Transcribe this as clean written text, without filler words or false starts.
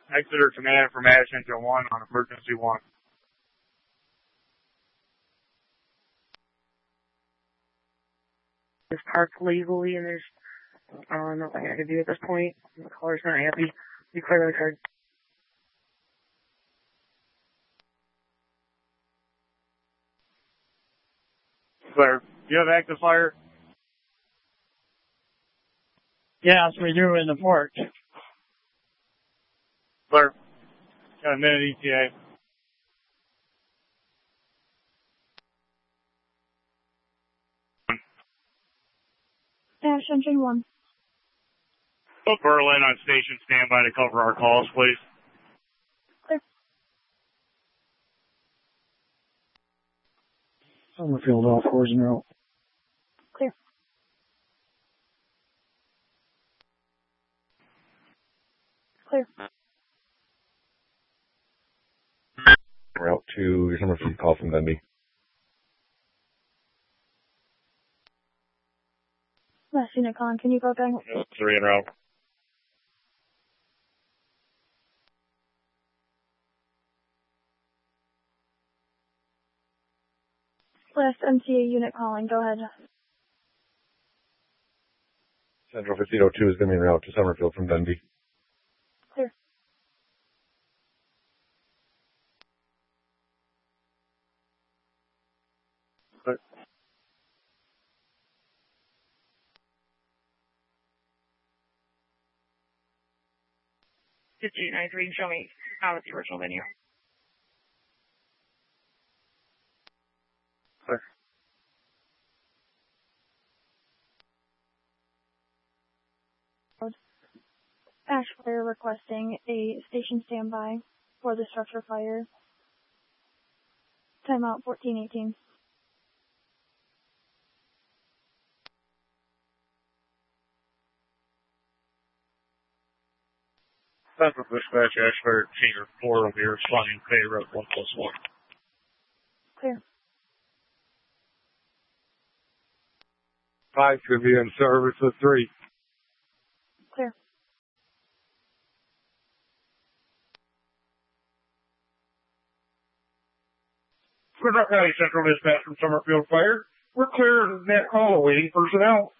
Exeter Command from Ash Engine 1 on emergency 1. It's parked legally and there's nothing I can do at this point. The caller's not happy. You clear the card. Clear. Do you have active fire? Yes, we do in the port. Clear. Got a minute ETA. Ash Engine 1. Put Berlin on station standby to cover our calls, please. Clear. Summerfield all 4s in a row. Clear. Clear. Route 2, Summerfield call from Denby. Last unit calling, can you go back? 3 en route. Last MTA unit calling, go ahead. Central 1502 is going to be en route to Summerfield from Denby. Clear. Clear. Show me with the original venue. Clear. Ash Fire requesting a station standby for the structure fire. Timeout 1418. Central Dispatch, Ashford, Senior 4 over here, responding K, route 1+1. Clear. 5 could be in service with 3. Clear. Frederick County Central Dispatch from Summerfield Fire. We're clear of that call, awaiting personnel.